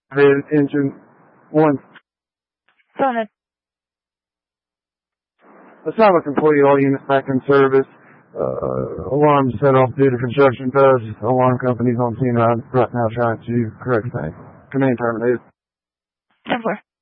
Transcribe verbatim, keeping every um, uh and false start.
Red engine one. Go ahead. Let's have a complete all units back in service. Uh, alarm set off due to construction buzz. Alarm company's on scene right, right now trying to correct things. Command terminated. ten four.